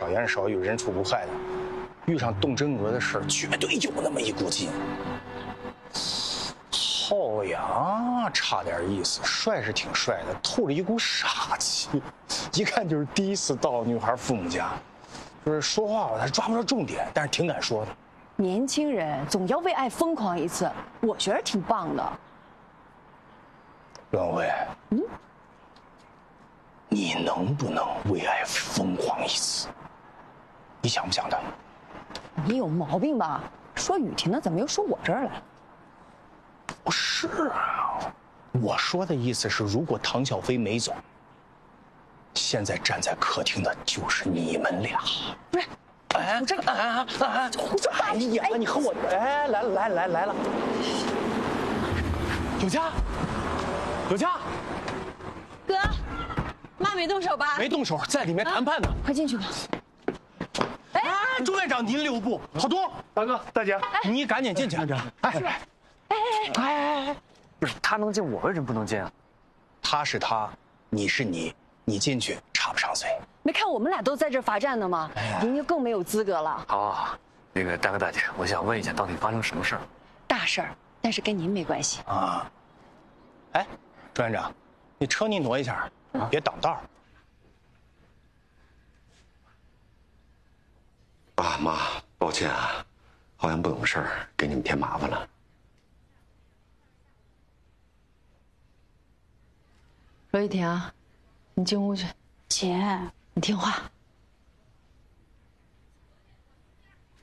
言少语，人畜无害的。遇上动真格的事，绝对有那么一股劲。浩洋差点意思，帅是挺帅的，透着一股傻气，一看就是第一次到女孩父母家。就是说话吧，他抓不着重点，但是挺敢说的。 年轻人总要为爱疯狂一次，我觉得挺棒的。 阮薇，你能不能为爱疯狂一次？你想不想的？ 你有毛病吧？说雨婷的，怎么又说我这儿来了？ 不是啊，我说的意思是，如果唐小飞没走，现在站在客厅的就是你们俩。 不是，我这个哎呀，你和我哎，来了，有家， 哥，妈没动手吧？ 没动手，在里面谈判呢。 快进去吧。 哎，朱院长您留步，好多大哥大姐，你赶紧进去。哎， 不是他能进，我为什么不能进啊？ 他是他，你是你，你进去插不上嘴。 没看我们俩都在这罚站呢吗？您就更没有资格了。 好，那个大哥大姐，我想问一下，到底发生什么事儿？ 大事儿，但是跟您没关系啊。哎，朱院长，你车你挪一下，别挡道。 爸妈，抱歉啊，好像不懂事儿，给你们添麻烦了。 罗玉婷，你进屋去。 姐， 你听话。